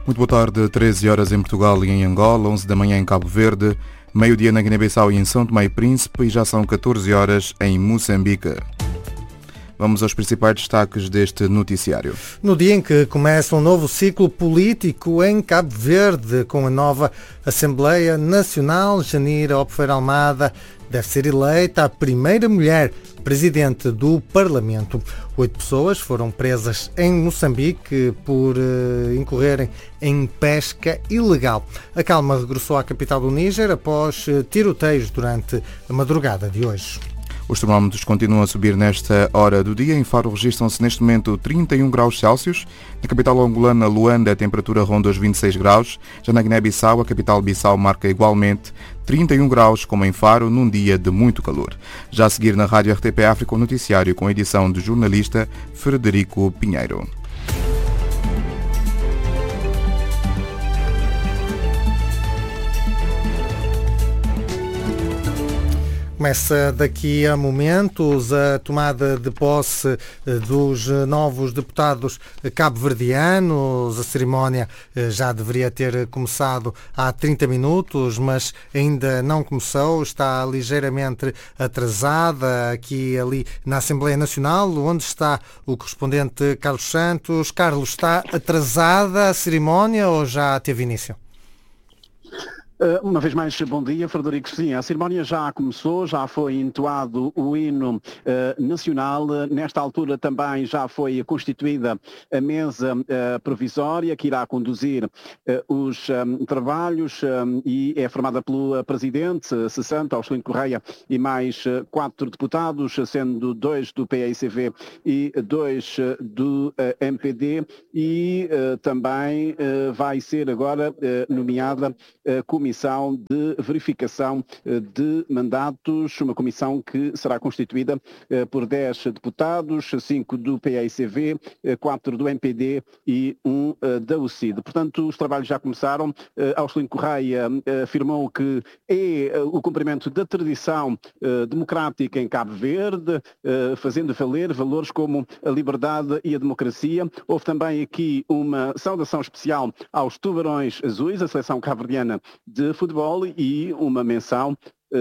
Muito boa tarde, 13 horas em Portugal e em Angola, 11 da manhã em Cabo Verde, meio-dia na Guiné-Bissau e em São Tomé e Príncipe e já são 14 horas em Moçambique. Vamos aos principais destaques deste noticiário. No dia em que começa um novo ciclo político em Cabo Verde, com a nova Assembleia Nacional, Janira Opfer Almada deve ser eleita a primeira mulher presidente do Parlamento. 8 pessoas foram presas em Moçambique por incorrerem em pesca ilegal. A calma regressou à capital do Níger após tiroteios durante a madrugada de hoje. Os termómetros continuam a subir nesta hora do dia. Em Faro registram-se neste momento 31 graus Celsius. Na capital angolana, Luanda, a temperatura ronda os 26 graus. Já na Guiné-Bissau, a capital Bissau marca igualmente 31 graus, como em Faro, num dia de muito calor. Já a seguir na Rádio RTP África, o noticiário com a edição do jornalista Frederico Pinheiro. Começa daqui a momentos a tomada de posse dos novos deputados cabo-verdianos. A cerimónia já deveria ter começado há 30 minutos, mas ainda não começou. Está ligeiramente atrasada aqui e ali na Assembleia Nacional, onde está o correspondente Carlos Santos. Carlos, está atrasada a cerimónia ou já teve início? Uma vez mais, bom dia, Frederico. Sim, a cerimónia já começou, já foi entoado o hino nacional. Nesta altura também já foi constituída a mesa provisória que irá conduzir os trabalhos e é formada pelo Presidente, Sessanta, Austelino Correia, e mais 4 deputados, sendo 2 do PAICV e 2 do MPD, e também vai ser agora nomeada Comissão de Verificação de Mandatos, uma comissão que será constituída por 10 deputados, 5 do PAICV, 4 do MPD e 1 da UCID. Portanto, os trabalhos já começaram. Austelino Correia afirmou que é o cumprimento da tradição democrática em Cabo Verde, fazendo valer valores como a liberdade e a democracia. Houve também aqui uma saudação especial aos Tubarões Azuis, a seleção cabo-verdiana de futebol, e uma menção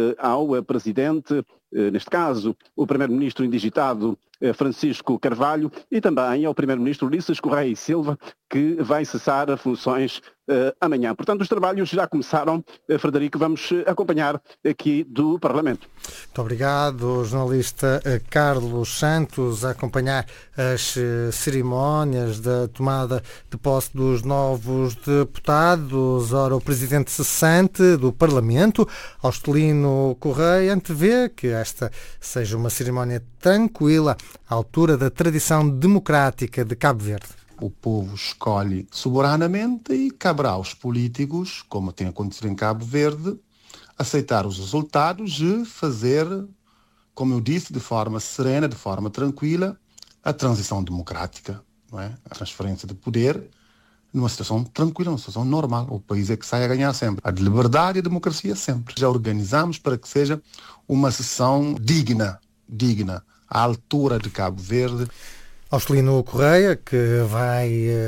ao Presidente, neste caso o Primeiro-Ministro indigitado Francisco Carvalho, e também ao Primeiro-Ministro Ulisses Correia e Silva, que vai cessar funções amanhã. Portanto, os trabalhos já começaram. Frederico, vamos acompanhar aqui do Parlamento. Muito obrigado, o jornalista Carlos Santos, a acompanhar as cerimónias da tomada de posse dos novos deputados. Ora, o Presidente cessante do Parlamento, Austelino Correia, antevê que esta seja uma cerimónia tranquila, à altura da tradição democrática de Cabo Verde. O povo escolhe soberanamente e caberá aos políticos, como tem acontecido em Cabo Verde, aceitar os resultados e fazer, como eu disse, de forma serena, de forma tranquila, a transição democrática, não é? A transferência de poder numa situação tranquila, numa situação normal. O país é que sai a ganhar sempre. A de liberdade e a democracia sempre. Já organizamos para que seja uma sessão digna, à altura de Cabo Verde. Austelino Correia, que vai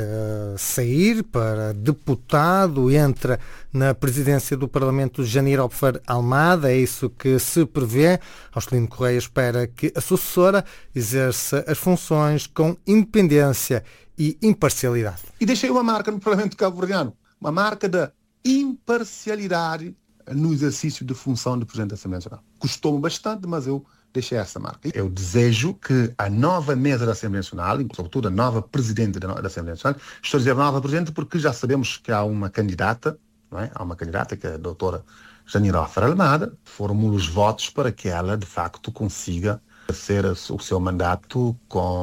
sair para deputado, entra na presidência do Parlamento Janira Opfer Almada, é isso que se prevê. Austelino Correia espera que a sucessora exerça as funções com independência e imparcialidade. E deixei uma marca no Parlamento cabo-verdiano, uma marca da imparcialidade no exercício de função de Presidente da Assembleia Nacional. Custou-me bastante, mas eu deixei essa marca. Eu desejo que a nova mesa da Assembleia Nacional, sobretudo a nova Presidente da Assembleia Nacional, estou a dizer nova Presidente porque já sabemos que há uma candidata, não é? Há uma candidata que é a doutora Janira Opfer Almada, formula os votos para que ela, de facto, consiga exercer o seu mandato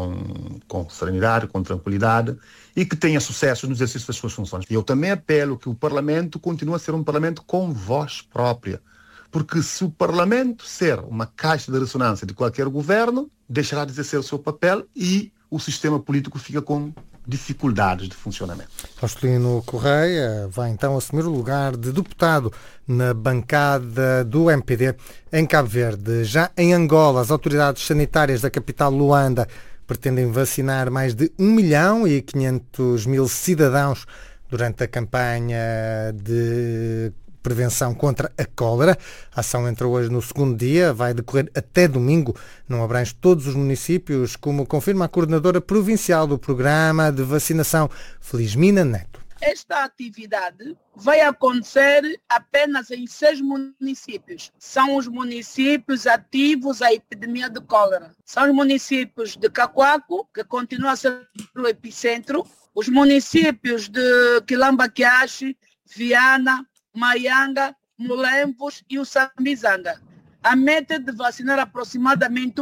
com serenidade, com tranquilidade e que tenha sucesso no exercício das suas funções. E eu também apelo que o Parlamento continue a ser um Parlamento com voz própria. Porque se o Parlamento ser uma caixa de ressonância de qualquer governo, deixará de exercer o seu papel e o sistema político fica com dificuldades de funcionamento. Austelino Correia vai então assumir o lugar de deputado na bancada do MPD em Cabo Verde. Já em Angola, as autoridades sanitárias da capital Luanda pretendem vacinar mais de 1.500.000 cidadãos durante a campanha de prevenção contra a cólera. A ação entra hoje no segundo dia, vai decorrer até domingo, não abrange todos os municípios, como confirma a coordenadora provincial do programa de vacinação, Felizmina Neto. Esta atividade vai acontecer apenas em 6 municípios. São os municípios ativos à epidemia de cólera. São os municípios de Cacoaco, que continua a ser o epicentro, os municípios de Quilamba-Quiaxe, Viana, Maianga, Mulembos e o Sambizanga. A meta é de vacinar aproximadamente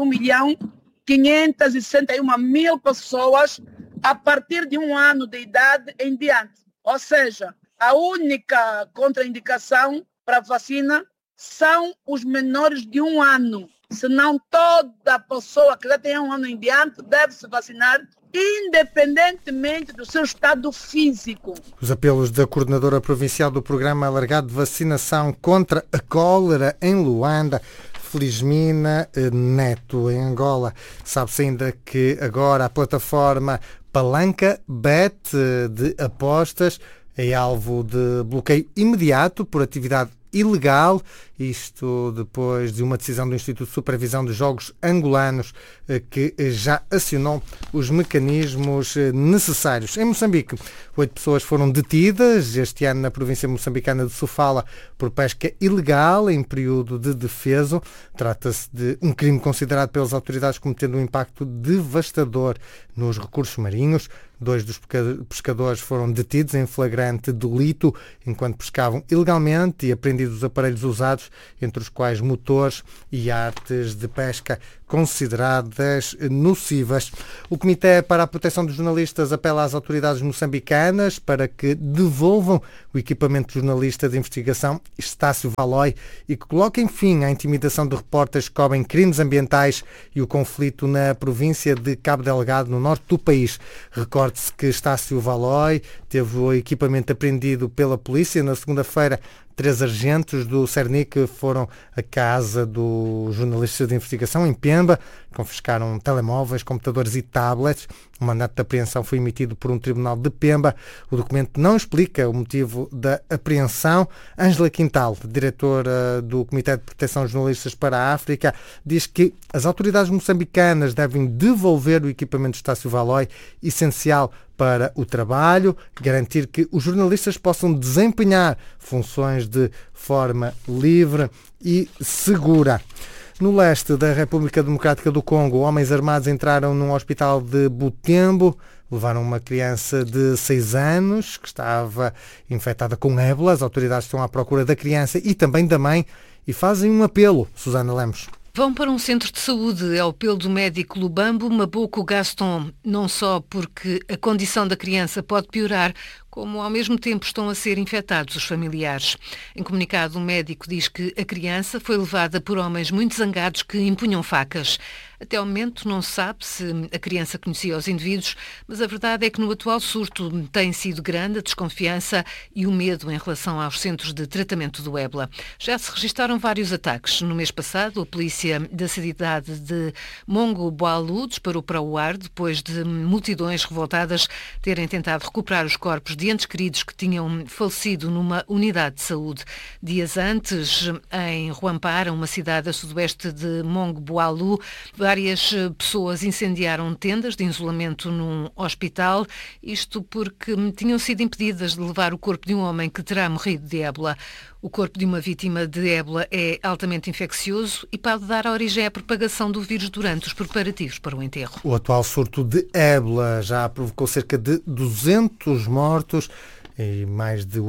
1.561.000 pessoas a partir de 1 ano de idade em diante. Ou seja, a única contraindicação para a vacina são os menores de 1 ano. Senão toda pessoa que já tem 1 ano em diante deve se vacinar, independentemente do seu estado físico. Os apelos da coordenadora provincial do Programa Alargado de Vacinação contra a Cólera em Luanda, Felizmina Neto. Em Angola, sabe-se ainda que agora a plataforma Palanca Bet de apostas é alvo de bloqueio imediato por atividade ilegal, isto depois de uma decisão do Instituto de Supervisão de Jogos Angolanos que já acionou os mecanismos necessários. Em Moçambique, 8 pessoas foram detidas este ano na província moçambicana de Sofala por pesca ilegal em período de defeso. Trata-se de um crime considerado pelas autoridades como tendo um impacto devastador nos recursos marinhos. 2 dos pescadores foram detidos em flagrante delito enquanto pescavam ilegalmente e apreendidos os aparelhos usados, entre os quais motores e artes de pesca consideradas nocivas. O Comitê para a Proteção dos Jornalistas apela às autoridades moçambicanas para que devolvam o equipamento jornalista de investigação Estácio Valói e que coloquem fim à intimidação de repórteres que cobrem crimes ambientais e o conflito na província de Cabo Delgado, no norte do país. Recorde-se que Estácio Valói teve o equipamento apreendido pela polícia na segunda-feira. 3 agentes do Cernic foram à casa do jornalista de investigação em Pemba, confiscaram telemóveis, computadores e tablets. O mandato de apreensão foi emitido por um tribunal de Pemba. O documento não explica o motivo da apreensão. Ângela Quintal, diretora do Comitê de Proteção de Jornalistas para a África, diz que as autoridades moçambicanas devem devolver o equipamento de Estácio Valói, essencial para o trabalho, garantir que os jornalistas possam desempenhar funções de forma livre e segura. No leste da República Democrática do Congo, homens armados entraram num hospital de Butembo, levaram uma criança de 6 anos que estava infectada com ébola. As autoridades estão à procura da criança e também da mãe e fazem um apelo. Susana Lemos. Vão para um centro de saúde, é o apelo do médico Lubambo Maboko Gaston, não só porque a condição da criança pode piorar, como ao mesmo tempo estão a ser infectados os familiares. Em comunicado, o médico diz que a criança foi levada por homens muito zangados que empunham facas. Até ao momento não se sabe se a criança conhecia os indivíduos, mas a verdade é que no atual surto tem sido grande a desconfiança e o medo em relação aos centros de tratamento do ébola. Já se registaram vários ataques. No mês passado, a polícia da cidade de Mongo-Boalu disparou para o ar depois de multidões revoltadas terem tentado recuperar os corpos de entes queridos que tinham falecido numa unidade de saúde. Dias antes, em Huampara, uma cidade a sudoeste de Mongo-Boalu, várias pessoas incendiaram tendas de isolamento num hospital, isto porque tinham sido impedidas de levar o corpo de um homem que terá morrido de ébola. O corpo de uma vítima de ébola é altamente infeccioso e pode dar origem à propagação do vírus durante os preparativos para o enterro. O atual surto de ébola já provocou cerca de 200 mortos e mais de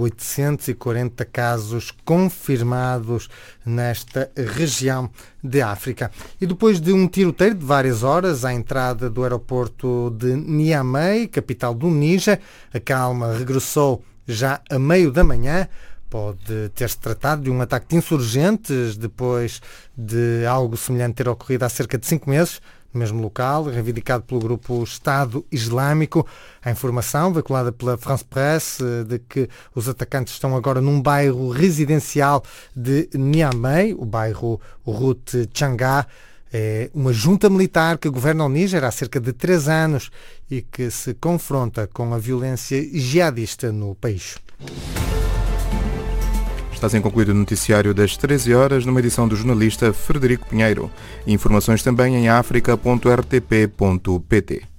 840 casos confirmados nesta região de África. E depois de um tiroteio de várias horas à entrada do aeroporto de Niamey, capital do Níger, a calma regressou já a meio da manhã. Pode ter-se tratado de um ataque de insurgentes depois de algo semelhante ter ocorrido há cerca de 5 meses, no mesmo local, reivindicado pelo grupo Estado Islâmico. A informação, veiculada pela France Presse, de que os atacantes estão agora num bairro residencial de Niamey, o bairro Route Changa. É uma junta militar que governa o Níger há cerca de 3 anos e que se confronta com a violência jihadista no país. Está assim concluído o noticiário das 13 horas, numa edição do jornalista Frederico Pinheiro. Informações também em africa.rtp.pt.